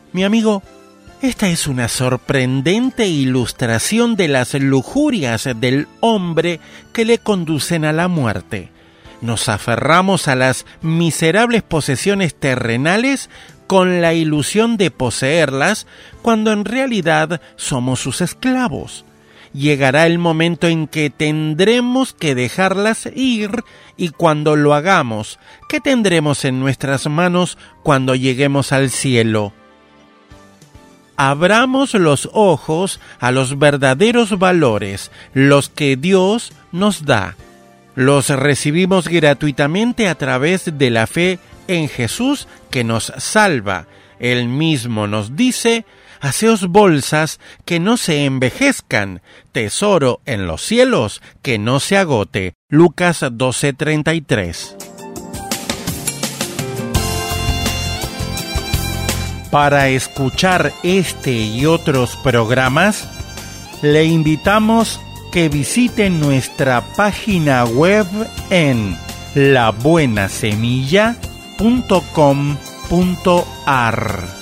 Mi amigo, esta es una sorprendente ilustración de las lujurias del hombre que le conducen a la muerte. Nos aferramos a las miserables posesiones terrenales con la ilusión de poseerlas, cuando en realidad somos sus esclavos. Llegará el momento en que tendremos que dejarlas ir, y cuando lo hagamos, ¿qué tendremos en nuestras manos cuando lleguemos al cielo? Abramos los ojos a los verdaderos valores, los que Dios nos da. Los recibimos gratuitamente a través de la fe en Jesús, que nos salva. Él mismo nos dice: haceos bolsas que no se envejezcan, tesoro en los cielos que no se agote. Lucas 12:33. Para escuchar este y otros programas, le invitamos que visite nuestra página web en labuenasemilla.com.ar.